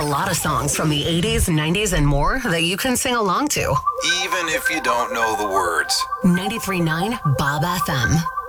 lot of songs from the 80s, 90s, and more that you can sing along to. Even if you don't know the words. 93.9 Bob FM.